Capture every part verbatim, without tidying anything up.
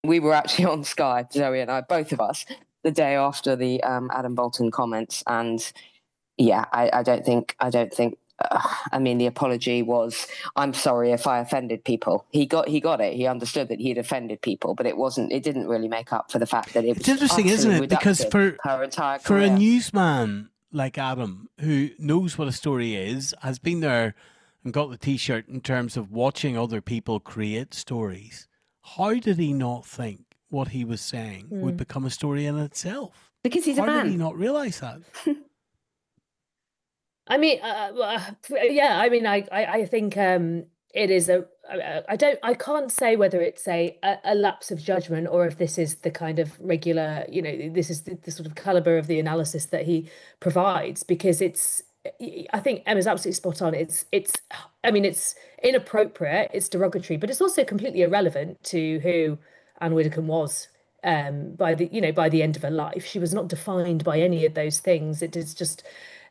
We were actually on Sky, Zoe and I, both of us, the day after the um, Adam Bolton comments, and yeah, I, I don't think, I don't think. Uh, I mean, the apology was, "I'm sorry if I offended people." He got, he got it. He understood that he'd offended people, but it wasn't. It didn't really make up for the fact that it It's was interesting, isn't utterly it? Because reductive. for Her entire for a career. newsman like Adam, who knows what a story is, has been there and got the T-shirt in terms of watching other people create stories, how did he not think what he was saying would Mm. become a story in itself? Because he's How a man. did he not realise that? I mean, uh, uh, yeah, I mean, I, I, I think um, it is a. I I don't. I can't say whether it's a, a a lapse of judgment or if this is the kind of regular. You know, this is the, the sort of caliber of the analysis that he provides, because it's. I think Emma's absolutely spot on. It's it's. I mean, it's inappropriate. It's derogatory, but it's also completely irrelevant to who Anne Widdecombe was. Um, by the you know by the end of her life, she was not defined by any of those things. It is just.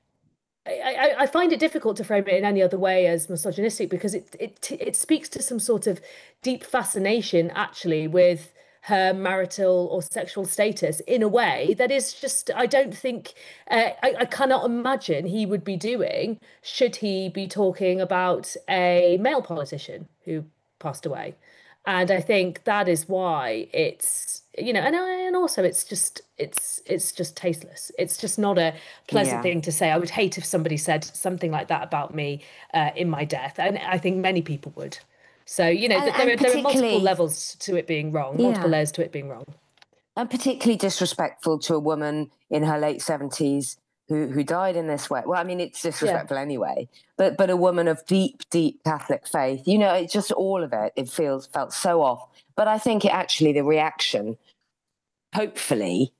I, I find it difficult to frame it in any other way as misogynistic, because it it it speaks to some sort of deep fascination actually with her marital or sexual status in a way that is just, I don't think, uh, I, I cannot imagine he would be doing should he be talking about a male politician who passed away. And I think that is why it's, you know, and and also it's just it's it's just tasteless. It's just not a pleasant Yeah. thing to say. I would hate if somebody said something like that about me uh, in my death, and I think many people would. So, you know, And, th- there and are there are multiple particularly, levels to it being wrong, yeah, multiple layers to it being wrong. and particularly disrespectful to a woman in her late seventies who who died in this way. Well, I mean, it's disrespectful anyway, but but a woman of deep, deep Catholic faith. You know, it's just all of it. It feels felt so off. But I think it actually the reaction, hopefully,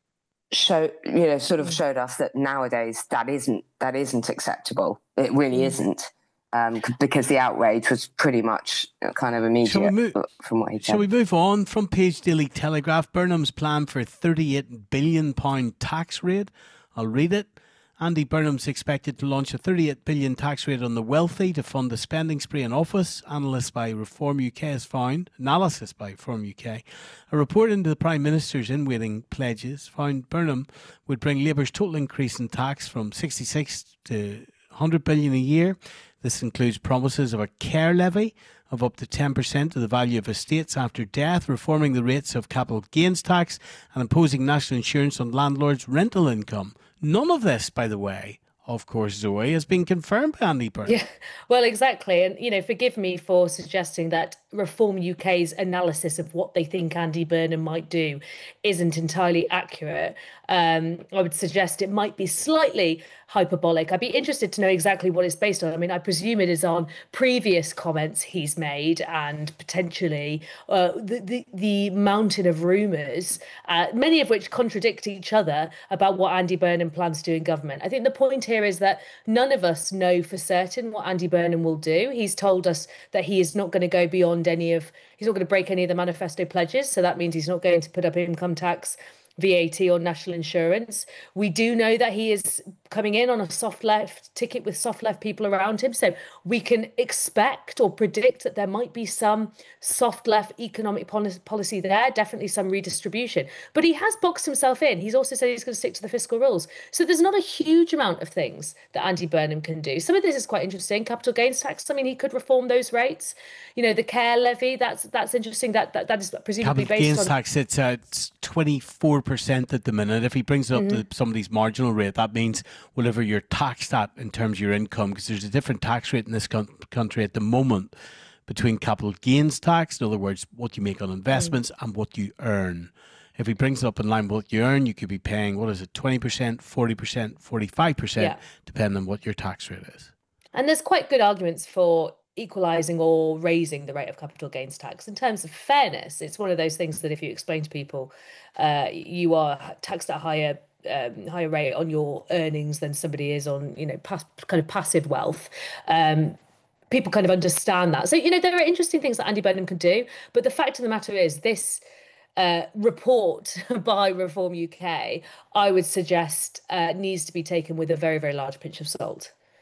show you know sort of Mm. showed us that nowadays that isn't that isn't acceptable. It really Mm. isn't. Um, c- because the outrage was pretty much uh, kind of Shall we immediate move? uh, from what he Shall said. we move on? Front page Daily Telegraph. Burnham's plan for thirty-eight billion pound tax rate. I'll read it. Andy Burnham's expected to launch a thirty-eight billion tax rate on the wealthy to fund the spending spree in office. Analysts by Reform U K has found, analysis by Reform U K, a report into the Prime Minister's in-waiting pledges found Burnham would bring Labour's total increase in tax from sixty-six to one hundred billion a year. This includes promises of a care levy of up to ten percent of the value of estates after death, reforming the rates of capital gains tax, and imposing national insurance on landlords' rental income. None of this, by the way, of course, Zoe, has been confirmed by Andy Burnham. Yeah, well, exactly. And, you know, forgive me for suggesting that Reform U K's analysis of what they think Andy Burnham might do isn't entirely accurate. Um, I would suggest it might be slightly hyperbolic. I'd be interested to know exactly what it's based on. I mean, I presume it is on previous comments he's made and potentially uh, the, the, the mountain of rumours, uh, many of which contradict each other about what Andy Burnham plans to do in government. I think the point here is that none of us know for certain what Andy Burnham will do. He's told us that he is not going to go beyond any of, he's not going to break any of the manifesto pledges. So that means he's not going to put up income tax, V A T or national insurance. We do know that he is coming in on a soft left ticket with soft left people around him. So we can expect or predict that there might be some soft left economic policy there, definitely some redistribution. But he has boxed himself in. He's also said he's going to stick to the fiscal rules. So there's not a huge amount of things that Andy Burnham can do. Some of this is quite interesting. Capital gains tax, I mean, he could reform those rates. You know, the care levy, that's that's interesting. That that, that is presumably Capital based gains on... tax, it's at twenty-four percent at the minute. If he brings it up Mm-hmm. to somebody's marginal rate, that means whatever you're taxed at in terms of your income, because there's a different tax rate in this con- country at the moment between capital gains tax, in other words, what you make on investments, mm. and what you earn. If he brings it up in line with what you earn, you could be paying, what is it, twenty percent, forty percent, forty-five percent, yeah, depending on what your tax rate is. And there's quite good arguments for equalising or raising the rate of capital gains tax. In terms of fairness, it's one of those things that if you explain to people uh, you are taxed at a higher um, higher rate on your earnings than somebody is on, you know, pass, kind of passive wealth, um, people kind of understand that. So, you know, there are interesting things that Andy Burnham can do. But the fact of the matter is this uh, report by Reform U K, I would suggest uh, needs to be taken with a very, very large pinch of salt.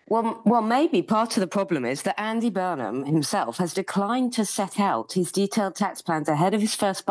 Well, well, maybe part of the problem is that Andy Burnham himself has declined to set out his detailed tax plans ahead of his first